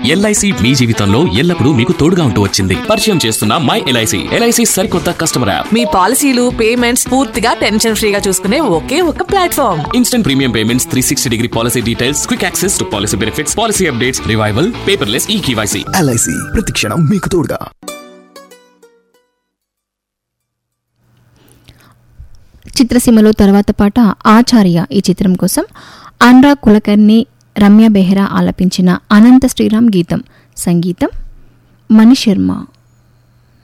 LIC మీ జీవితంలో ఎల్లప్పుడూ మీకు తోడుగా ఉంటూ వచ్చింది. పరిచయం చేస్తున్న మై ఎల్ఐసి. ఎల్ఐసి సరికొత్త కస్టమర్ యాప్. మీ పాలసీలు పేమెంట్స్ పూర్తిగా టెన్షన్ ఫ్రీగా చూసుకునే ఒకే ఒక platform. Instant premium payments, 360 degree policy details, quick access to policy benefits, policy updates, revival, paperless eKYC. LIC ప్రతిక్షణం మీకు తోడుగా. చిత్రసీమలో తర్వాత పాట ఆచార్య. ఈ చిత్రం కోసం అనురాగ్ కులకర్ణి, రమ్య బెహ్రా ఆలపించిన అనంత శ్రీరామ్ గీతం. సంగీతం మణిశర్మ.